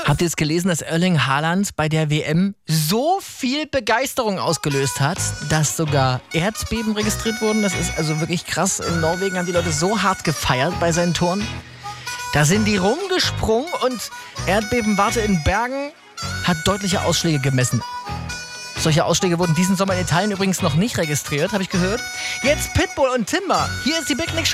Habt ihr jetzt gelesen, dass Erling Haaland bei der WM so viel Begeisterung ausgelöst hat, dass sogar Erdbeben registriert wurden? Das ist also wirklich krass. In Norwegen haben die Leute so hart gefeiert bei seinen Toren. Da sind die rumgesprungen und Erdbebenwarte in Bergen hat deutliche Ausschläge gemessen. Solche Ausschläge wurden diesen Sommer in Italien übrigens noch nicht registriert, habe ich gehört. Jetzt Pitbull und Timber. Hier ist die Big Nick Show.